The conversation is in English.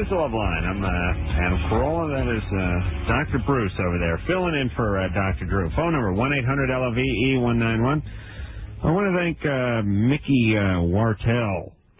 is the love line. I'm Adam Carolla. That is Dr. Bruce over there, filling in for Dr. Drew. Phone number 1-800-LOVE-191. I want to thank Mickey Wartell